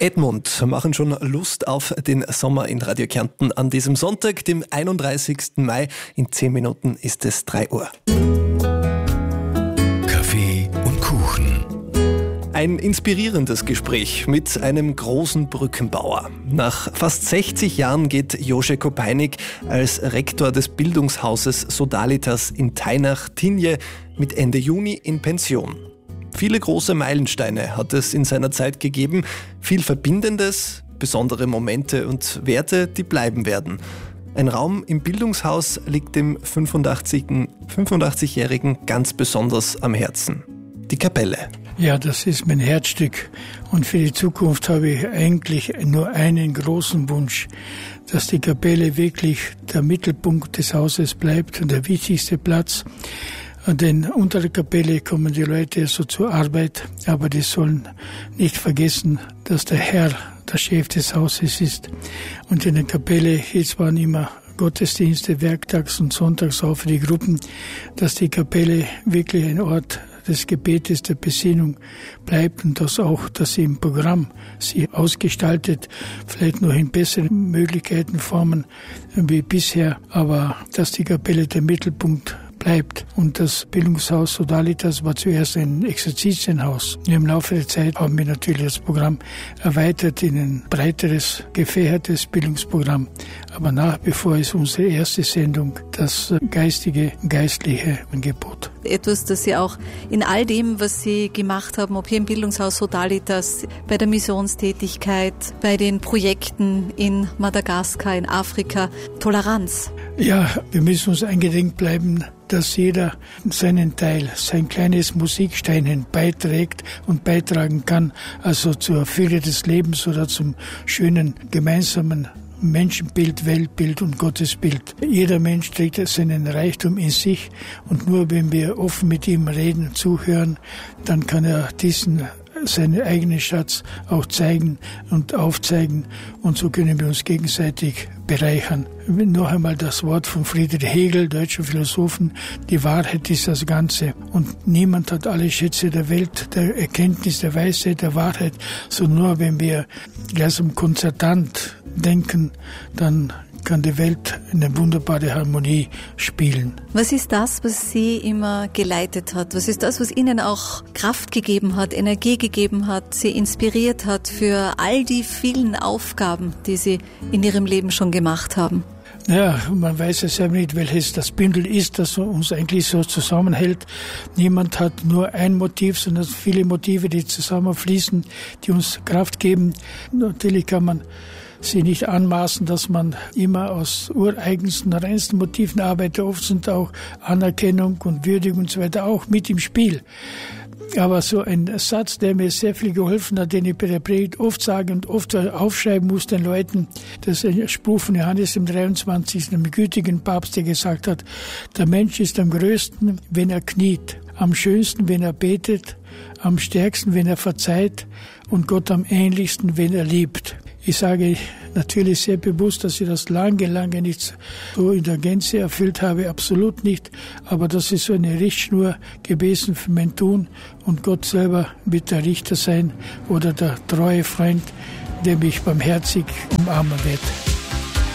Edmund machen schon Lust auf den Sommer in Radio Kärnten an diesem Sonntag, dem 31. Mai. In 10 Minuten ist es 3 Uhr. Kaffee und Kuchen. Ein inspirierendes Gespräch mit einem großen Brückenbauer. Nach fast 60 Jahren geht Jože Kopejnik als Rektor des Bildungshauses Sodalitas in Teinach-Tinje mit Ende Juni in Pension. Viele große Meilensteine hat es in seiner Zeit gegeben, viel Verbindendes, besondere Momente und Werte, die bleiben werden. Ein Raum im Bildungshaus liegt dem 85-Jährigen ganz besonders am Herzen. Die Kapelle. Ja, das ist mein Herzstück. Und für die Zukunft habe ich eigentlich nur einen großen Wunsch, dass die Kapelle wirklich der Mittelpunkt des Hauses bleibt und der wichtigste Platz. Denn unter der Kapelle kommen die Leute so zur Arbeit, aber die sollen nicht vergessen, dass der Herr der Chef des Hauses ist. Und in der Kapelle jetzt waren immer Gottesdienste, werktags und sonntags auch für die Gruppen, dass die Kapelle wirklich ein Ort des Gebetes, der Besinnung bleibt und dass sie im Programm sie ausgestaltet, vielleicht noch in besseren Möglichkeiten, Formen wie bisher, aber dass die Kapelle der Mittelpunkt bleibt. Und das Bildungshaus Sodalitas war zuerst ein Exerzitienhaus. Im Laufe der Zeit haben wir natürlich das Programm erweitert in ein breiteres, gefächertes Bildungsprogramm. Aber nach wie vor ist unsere erste Sendung das geistliche Angebot. Etwas, das Sie auch in all dem, was Sie gemacht haben, ob hier im Bildungshaus Sodalitas, bei der Missionstätigkeit, bei den Projekten in Madagaskar, in Afrika, Toleranz. Ja, wir müssen uns eingedenk bleiben, dass jeder seinen Teil, sein kleines Musiksteinchen beiträgt und beitragen kann, also zur Fülle des Lebens oder zum schönen gemeinsamen Menschenbild, Weltbild und Gottesbild. Jeder Mensch trägt seinen Reichtum in sich und nur wenn wir offen mit ihm reden und zuhören, dann kann er seinen eigenen Schatz auch zeigen und aufzeigen und so können wir uns gegenseitig bereichern. Noch einmal das Wort von Friedrich Hegel, deutscher Philosophen, die Wahrheit ist das Ganze und niemand hat alle Schätze der Welt, der Erkenntnis, der Weisheit, der Wahrheit, sondern nur wenn wir gleichsam konzertant denken, dann kann die Welt eine wunderbare Harmonie spielen. Was ist das, was Sie immer geleitet hat? Was ist das, was Ihnen auch Kraft gegeben hat, Energie gegeben hat, Sie inspiriert hat für all die vielen Aufgaben, die Sie in Ihrem Leben schon gemacht haben? Ja, man weiß ja selber nicht, welches das Bündel ist, das uns eigentlich so zusammenhält. Niemand hat nur ein Motiv, sondern viele Motive, die zusammenfließen, die uns Kraft geben. Natürlich kann man sie nicht anmaßen, dass man immer aus ureigensten, reinsten Motiven arbeitet. Oft sind auch Anerkennung und Würdigung und so weiter auch mit im Spiel. Aber so ein Satz, der mir sehr viel geholfen hat, den ich bei der Predigt oft sage und oft aufschreiben muss den Leuten, das ist ein Spruch von Johannes dem 23., dem gütigen Papst, der gesagt hat, der Mensch ist am größten, wenn er kniet, am schönsten, wenn er betet, am stärksten, wenn er verzeiht und Gott am ähnlichsten, wenn er liebt. Ich sage natürlich sehr bewusst, dass ich das lange nicht so in der Gänze erfüllt habe, absolut nicht. Aber das ist so eine Richtschnur gewesen für mein Tun. Und Gott selber wird der Richter sein oder der treue Freund, der mich barmherzig umarmen wird.